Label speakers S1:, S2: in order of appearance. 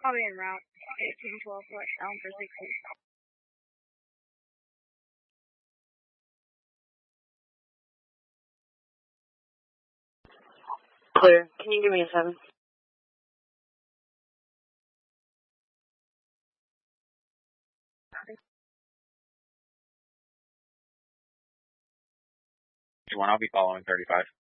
S1: Probably en route 1812 westbound for 60.
S2: Clear. Can you give me a 7?
S3: I'll be following 35.